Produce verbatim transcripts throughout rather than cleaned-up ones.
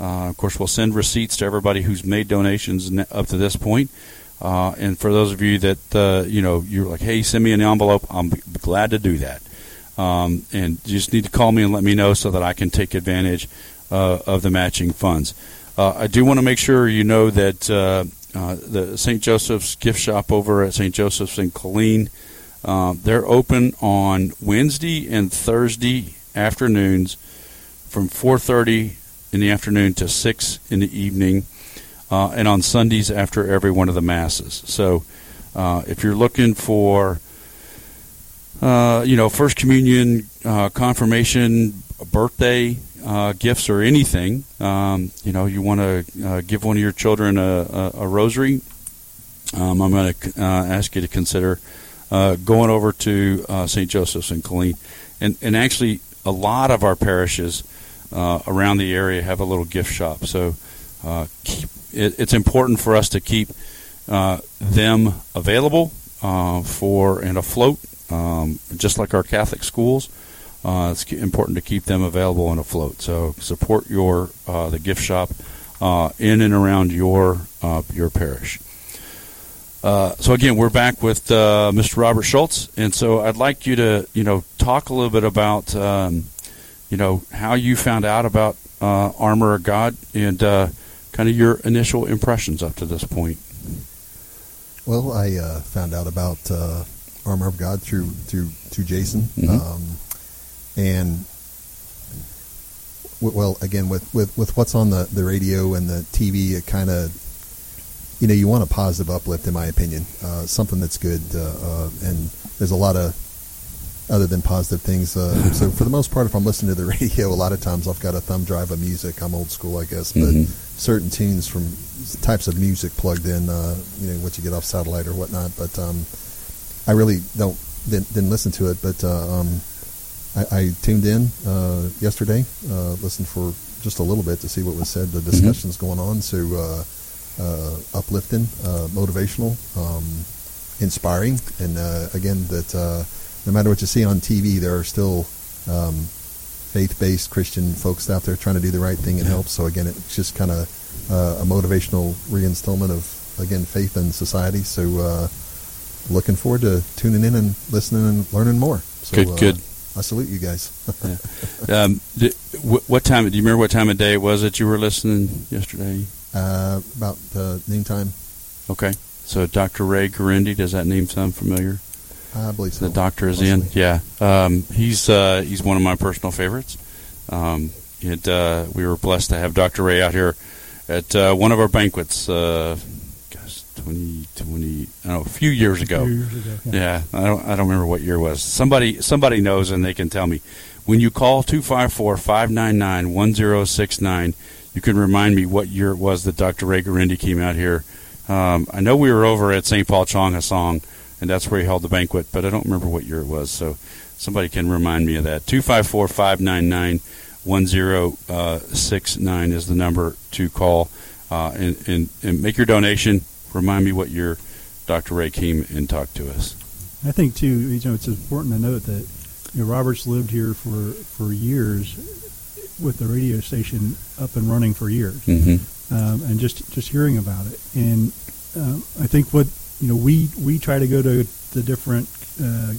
Uh, of course, we'll send receipts to everybody who's made donations up to this point. Uh, and for those of you that, uh, you know, you're like, hey, send me an envelope, I'm glad to do that. Um, and you just need to call me and let me know so that I can take advantage uh, of the matching funds. Uh, I do want to make sure you know that uh, uh, the Saint Joseph's gift shop over at Saint Joseph's in Killeen, uh, they're open on Wednesday and Thursday afternoons from four thirty in the afternoon to six in the evening, uh, and on Sundays after every one of the masses. So uh, if you're looking for, uh, you know, First Communion, uh, confirmation, birthday uh, gifts or anything, um, you know, you want to uh, give one of your children a, a, a rosary, um, I'm going to uh, ask you to consider uh, going over to uh, Saint Joseph's in Killeen. And, and actually, a lot of our parishes uh, around the area have a little gift shop. So uh, keep, it, it's important for us to keep uh, them available uh, for and afloat, um, just like our Catholic schools. Uh, it's important to keep them available and afloat. So support your uh, the gift shop uh, in and around your uh, your parish. Uh, so again, we're back with uh, Mister Robert Schultz, and so I'd like you to, you know, talk a little bit about, um, you know, how you found out about uh, Armor of God and uh, kind of your initial impressions up to this point. Well, I uh, found out about uh, Armor of God through through through Jason, mm-hmm. um, and w- well, again with, with, with what's on the, the radio and the T V, it kind of. You know, you want a positive uplift, in my opinion, uh, something that's good, uh, uh, and there's a lot of other than positive things. Uh, so for the most part, if I'm listening to the radio, a lot of times I've got a thumb drive of music. I'm old school, I guess, but mm-hmm. certain tunes from types of music plugged in, uh, you know, what you get off satellite or whatnot. But um, I really don't didn't, didn't listen to it, but uh, um, I, I tuned in uh, yesterday, uh, listened for just a little bit to see what was said, the discussions mm-hmm. going on. So. Uh, Uh, uplifting, uh, motivational, um, inspiring, and uh, again, that uh, no matter what you see on T V, there are still um, faith-based Christian folks out there trying to do the right thing and help. So again, it's just kind of uh, a motivational reinstillment of, again, faith in society. So uh, looking forward to tuning in and listening and learning more. So, good, uh, good. I salute you guys. yeah. um, did, what, what time? Do you remember what time of day it was that you were listening yesterday? Uh, about uh, noontime. Okay. So Doctor Ray Guarendi, does that name sound familiar? I believe so. The doctor is Mostly. in. Yeah. Um, he's uh, he's one of my personal favorites. Um, it, uh, we were blessed to have Doctor Ray out here at uh, one of our banquets. Uh, gosh, twenty twenty. I don't know, a few years ago. A few years ago. Yeah. yeah. I don't. I don't remember what year it was. Somebody somebody knows and they can tell me. When you call two five four, five nine nine, one zero six nine. You can remind me what year it was that Doctor Ray Guarendi came out here. Um, I know we were over at Saint Paul Chong Hasong, and that's where he held the banquet, but I don't remember what year it was, so somebody can remind me of that. two five four, five nine nine, one zero six nine is the number to call, uh, and, and, and make your donation. Remind me what year Doctor Ray came and talked to us. I think, too, you know, it's important to note that you know, Robert's lived here for, for years, with the radio station up and running for years, mm-hmm. um, and just just hearing about it, and uh, I think what you know we we try to go to the different uh,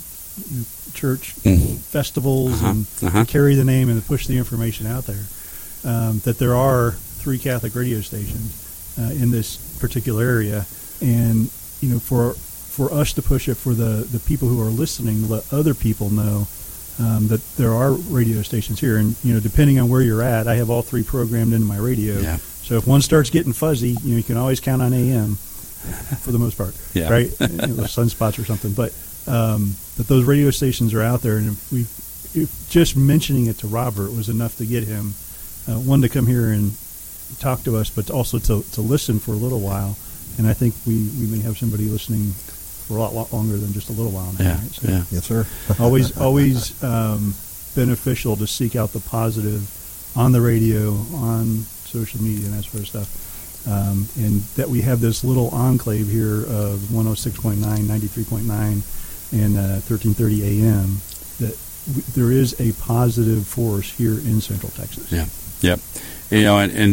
church mm-hmm. festivals uh-huh. and, uh-huh. and carry the name and push the information out there. Um, that there are three Catholic radio stations uh, in this particular area, and you know for for us to push it for the the people who are listening, to let other people know. Um, that there are radio stations here, and you know, depending on where you're at, I have all three programmed into my radio. Yeah. So if one starts getting fuzzy, you know, you can always count on A M for the most part, yeah. right? You know, sunspots or something. But um, but those radio stations are out there, and if we if just mentioning it to Robert was enough to get him uh, one to come here and talk to us, but also to to listen for a little while. And I think we, we may have somebody listening for a lot, lot longer than just a little while now. Yeah, right? So yeah. Yes, sir. always always um, beneficial to seek out the positive on the radio, on social media, and that sort of stuff. Um, and that we have this little enclave here of one oh six point nine, ninety-three point nine, and uh, thirteen thirty A M, that w- there is a positive force here in Central Texas. Yeah, yep. You know, and, and